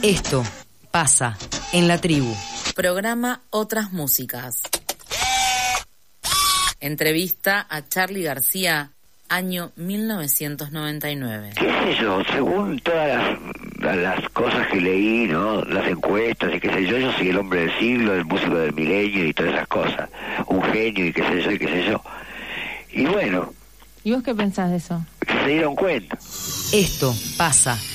Esto pasa en la tribu. Programa Otras Músicas. Entrevista a Charly García, año 1999. ¿Qué sé yo? Según todas las cosas que leí, ¿no? Las encuestas y qué sé yo soy el hombre del siglo, el músico del milenio y todas esas cosas. Un genio y qué sé yo y qué sé yo. Y bueno. ¿Y vos qué pensás de eso? Que se dieron cuenta. Esto pasa